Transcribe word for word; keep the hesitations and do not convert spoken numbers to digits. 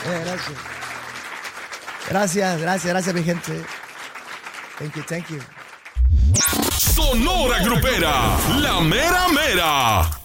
Eh, gracias. Gracias, gracias, gracias, mi gente. Thank you, thank you. Sonora Grupera, la mera mera.